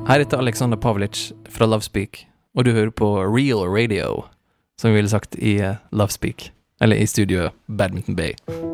Her heter Alexander Pavlic fra Lovespeak, og du hører på Real Radio, som vi ville sagt i Lovespeak, eller i studio Badminton Bay.